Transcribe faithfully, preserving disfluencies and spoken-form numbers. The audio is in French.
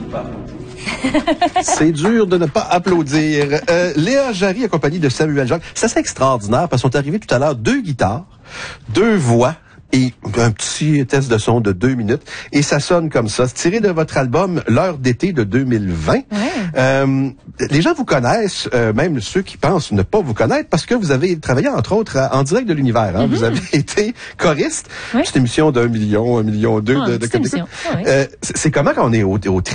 C'est dur de ne pas applaudir. Euh, Léa Jarry, accompagnée de Samuel Jacques. Ça, c'est extraordinaire parce qu'ils sont arrivés tout à l'heure deux guitares, deux voix et un petit test de son de deux minutes. Et ça sonne comme ça. C'est tiré de votre album L'heure d'été de deux mille vingt. Ouais. Euh, les gens vous connaissent, euh, même ceux qui pensent ne pas vous connaître, parce que vous avez travaillé, entre autres, à, en direct de l'univers. Hein? Mm-hmm. Vous avez été choriste. Oui. Cette émission d'un million, un million deux ah, de, de émission. Ah, oui. euh, c'est, c'est comment quand on est au, au